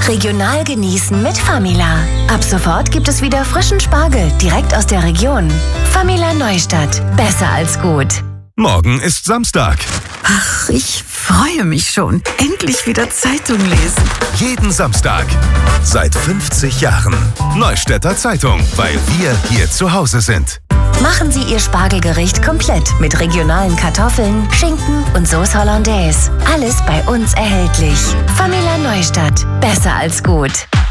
Regional genießen mit Famila. Ab sofort gibt es wieder frischen Spargel direkt aus der Region. Famila Neustadt. Besser als gut. Morgen ist Samstag. Ach, ich freue mich schon. Endlich wieder Zeitung lesen. Jeden Samstag. Seit 50 Jahren. Neustädter Zeitung, weil wir hier zu Hause sind. Machen Sie Ihr Spargelgericht komplett mit regionalen Kartoffeln, Schinken und Sauce Hollandaise. Alles bei uns erhältlich. Famila Neustadt. Besser als gut.